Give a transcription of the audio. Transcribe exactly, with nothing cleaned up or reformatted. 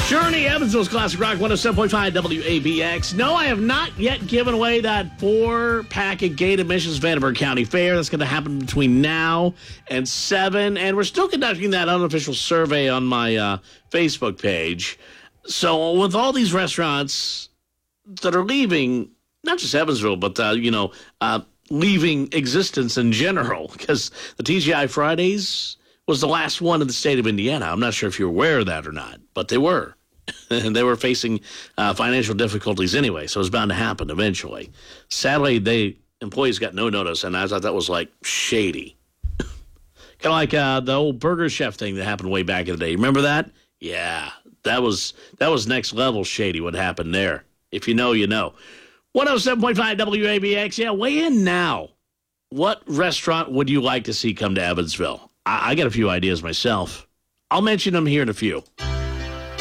Journey, Evansville's Classic Rock one oh seven point five W A B X. No, I have not yet given away that four-pack at Gate Admissions Vanderburgh County Fair. That's going to happen between now and seven. And we're still conducting that unofficial survey on my uh, Facebook page. So with all these restaurants that are leaving, not just Evansville, but, uh, you know, uh, leaving existence in general, because the T G I Fridays was the last one in the state of Indiana. I'm not sure if you're aware of that or not, but they were. And they were facing uh, financial difficulties anyway, so it was bound to happen eventually. Sadly, they employees got no notice, and I thought that was, like, shady. Kind of like uh, the old Burger Chef thing that happened way back in the day. You remember that? Yeah, that was that was next level shady what happened there. If you know, you know. one oh seven point five W A B X, yeah, weigh in now. What restaurant would you like to see come to Evansville? I, I got a few ideas myself. I'll mention them here in a few.